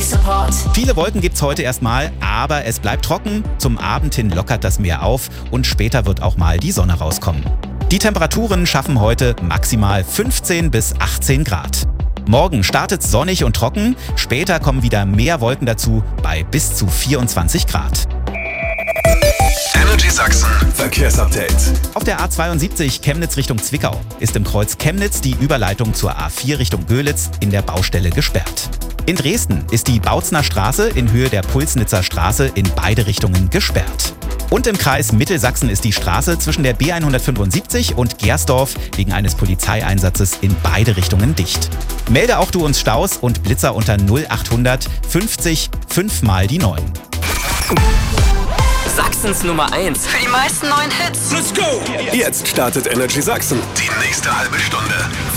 Support. Viele Wolken gibt's heute erstmal, aber es bleibt trocken. Zum Abend hin lockert das Meer auf und später wird auch mal die Sonne rauskommen. Die Temperaturen schaffen heute maximal 15 bis 18 Grad. Morgen startet's sonnig und trocken, später kommen wieder mehr Wolken dazu bei bis zu 24 Grad. Energy Sachsen Verkehrsupdate. Auf der A72 Chemnitz Richtung Zwickau ist im Kreuz Chemnitz die Überleitung zur A4 Richtung Görlitz in der Baustelle gesperrt. In Dresden ist die Bautzner Straße in Höhe der Pulsnitzer Straße in beide Richtungen gesperrt. Und im Kreis Mittelsachsen ist die Straße zwischen der B175 und Gersdorf wegen eines Polizeieinsatzes in beide Richtungen dicht. Melde auch du uns Staus und Blitzer unter 0800 50 5 mal die 9. Sachsens Nummer 1. Für die meisten neuen Hits. Let's go! Jetzt startet Energy Sachsen. Die nächste halbe Stunde.